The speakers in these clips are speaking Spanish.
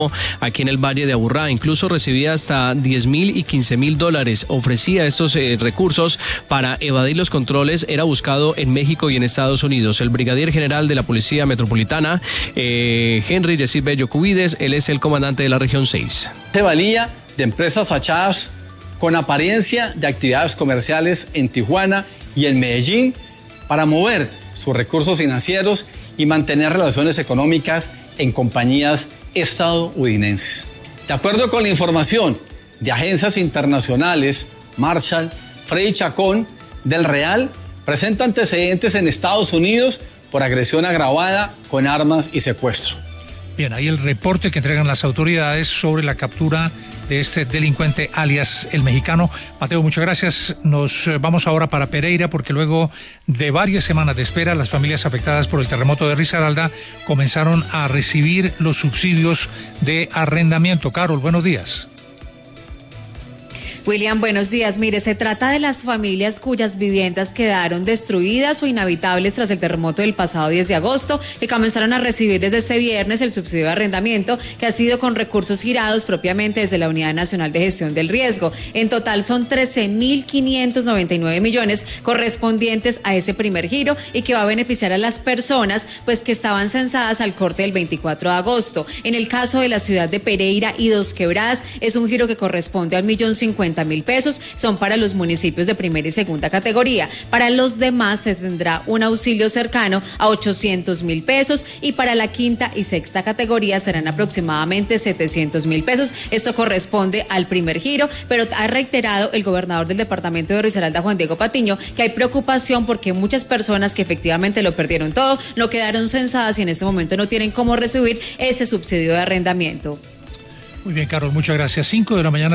aquí en el Valle de Aburrá. Incluso recibía hasta $10,000 y $15,000. Ofrecía estos recursos para evadir los controles. Era buscado en México y en Estados Unidos. El brigadier general de la Policía Metropolitana, Henry Yesid Bello Cubides, él es el comandante de la región 6. Se valía de empresas fachadas con apariencia de actividades comerciales en Tijuana y en Medellín para mover sus recursos financieros y mantener relaciones económicas en compañías estadounidenses. De acuerdo con la información de agencias internacionales, Marshall, Freddy Chacón, Del Real, presenta antecedentes en Estados Unidos por agresión agravada con armas y secuestro. Bien, ahí el reporte que entregan las autoridades sobre la captura de este delincuente alias El Mexicano. Mateo, muchas gracias. Nos vamos ahora para Pereira porque luego de varias semanas de espera, las familias afectadas por el terremoto de Risaralda comenzaron a recibir los subsidios de arrendamiento. Carol, buenos días. William, buenos días. Mire, se trata de las familias cuyas viviendas quedaron destruidas o inhabitables tras el terremoto del pasado 10 de agosto, que comenzaron a recibir desde este viernes el subsidio de arrendamiento, que ha sido con recursos girados propiamente desde la Unidad Nacional de Gestión del Riesgo. En total son 13.599 millones correspondientes a ese primer giro y que va a beneficiar a las personas pues que estaban censadas al corte del 24 de agosto. En el caso de la ciudad de Pereira y Dos Quebradas, es un giro que corresponde a $1.050.000. Son para los municipios de primera y segunda categoría. Para los demás se tendrá un auxilio cercano a $800.000 y para la quinta y sexta categoría serán aproximadamente $700.000. Esto corresponde al primer giro, pero ha reiterado el gobernador del departamento de Risaralda, Juan Diego Patiño, que hay preocupación porque muchas personas que efectivamente lo perdieron todo, no quedaron censadas y en este momento no tienen cómo recibir ese subsidio de arrendamiento. Muy bien, Carlos, muchas gracias. 5 de la mañana,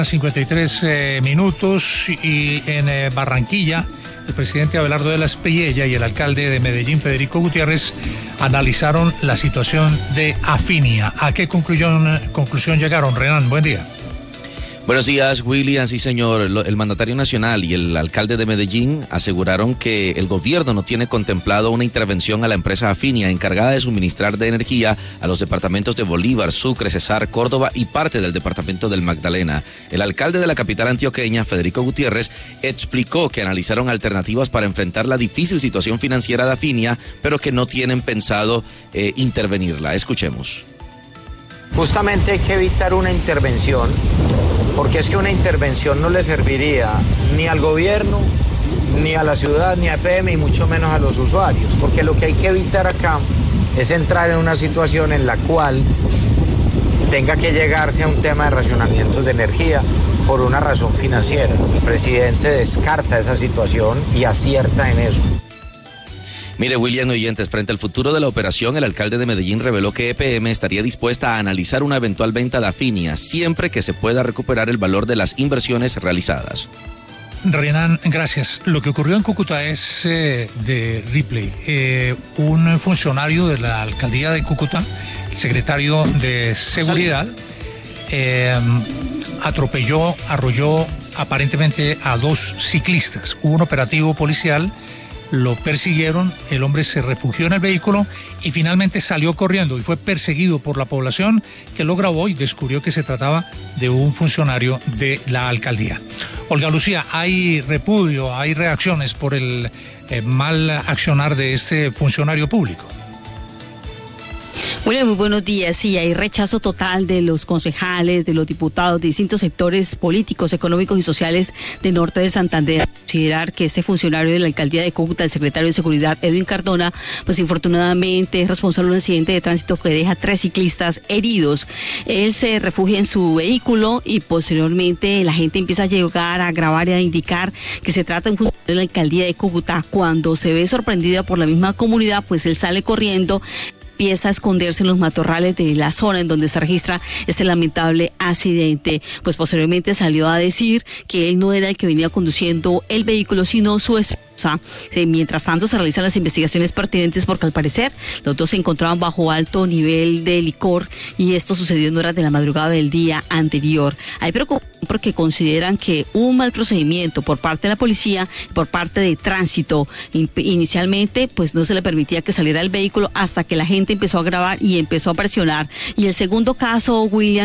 53 minutos, y en Barranquilla, el presidente Abelardo de la Espriella y el alcalde de Medellín, Federico Gutiérrez, analizaron la situación de Afinia. ¿A qué conclusión llegaron? Renan, buen día. Buenos días, William. Sí, señor. El mandatario nacional y el alcalde de Medellín aseguraron que el gobierno no tiene contemplado una intervención a la empresa Afinia, encargada de suministrar de energía a los departamentos de Bolívar, Sucre, Cesar, Córdoba y parte del departamento del Magdalena. El alcalde de la capital antioqueña, Federico Gutiérrez, explicó que analizaron alternativas para enfrentar la difícil situación financiera de Afinia, pero que no tienen pensado intervenirla. Escuchemos. Justamente hay que evitar una intervención, porque es que una intervención no le serviría ni al gobierno, ni a la ciudad, ni a EPM, y mucho menos a los usuarios, porque lo que hay que evitar acá es entrar en una situación en la cual tenga que llegarse a un tema de racionamiento de energía por una razón financiera. El presidente descarta esa situación y acierta en eso. Mire, William, oyentes, frente al futuro de la operación, el alcalde de Medellín reveló que EPM estaría dispuesta a analizar una eventual venta de Afinia, siempre que se pueda recuperar el valor de las inversiones realizadas. Renan, gracias. Lo que ocurrió en Cúcuta es de Ripley. Un funcionario de la alcaldía de Cúcuta, el secretario de Seguridad, arrolló aparentemente a 2 ciclistas. Hubo un operativo policial, lo persiguieron, el hombre se refugió en el vehículo y finalmente salió corriendo y fue perseguido por la población, que lo grabó y descubrió que se trataba de un funcionario de la alcaldía. Olga Lucía, hay repudio, hay reacciones por el mal accionar de este funcionario público. Muy buenos días. Sí, hay rechazo total de los concejales, de los diputados, de distintos sectores políticos, económicos y sociales del norte de Santander. Considerar que este funcionario de la alcaldía de Cúcuta, el secretario de Seguridad, Edwin Cardona, pues infortunadamente es responsable de un accidente de tránsito que deja 3 ciclistas heridos. Él se refugia en su vehículo y posteriormente la gente empieza a llegar a grabar y a indicar que se trata de un funcionario de la alcaldía de Cúcuta. Cuando se ve sorprendida por la misma comunidad, pues él sale corriendo, empieza a esconderse en los matorrales de la zona en donde se registra este lamentable accidente. Pues posteriormente salió a decir que él no era el que venía conduciendo el vehículo, sino su esposa. Mientras tanto se realizan las investigaciones pertinentes porque al parecer los dos se encontraban bajo alto nivel de licor y esto sucedió en horas de la madrugada del día anterior. Hay preocupación porque consideran que hubo un mal procedimiento por parte de la policía, por parte de tránsito. Inicialmente pues no se le permitía que saliera el vehículo hasta que la gente empezó a grabar y empezó a presionar. Y el segundo caso, William,